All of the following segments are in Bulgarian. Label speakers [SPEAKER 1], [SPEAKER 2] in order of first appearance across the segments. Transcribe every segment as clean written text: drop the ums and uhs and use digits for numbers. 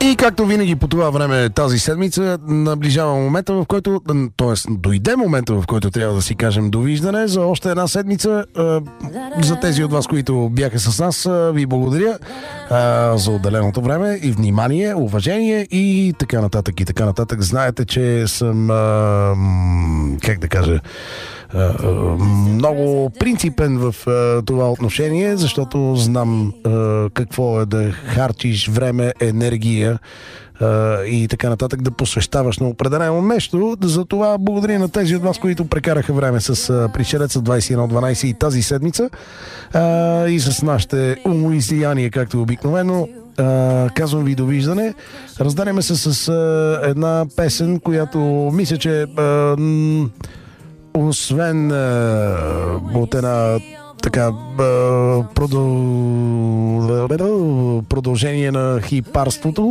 [SPEAKER 1] И както винаги по това време тази седмица наближава момента, в който, т.е. дойде момента, в който трябва да си кажем довиждане за още една седмица. За тези от вас, които бяха с нас, ви благодаря за отделеното време и внимание, уважение и така нататък и така нататък. Знаете, че съм как да кажа, много принципен в това отношение, защото знам какво е да харчиш време, енергия и така нататък, да посвещаваш на определено нещо. За това благодаря на тези от вас, които прекараха време с Пришелеца 2112 и тази седмица и с нашите умоизлияния, както обикновено. Казвам ви довиждане. Разданяме се с една песен, която мисля, че освен от една така продължение на хипарството,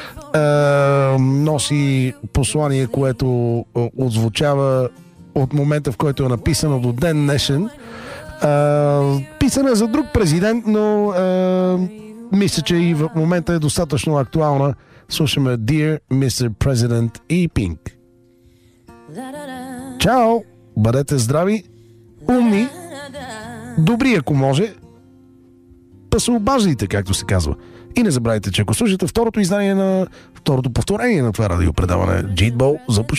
[SPEAKER 1] носи послание, което отзвучава от момента, в който е написано до ден днешен. Писана за друг президент, но мисля, че и в момента е достатъчно актуална. Слушаме Dear Mr. President и Pink. Чао! Бъдете здрави, умни, добри, ако може, па се обаждайте, както се казва. И не забравяйте, че ако слушате второто повторение на това радиопредаване, Джитбол започва.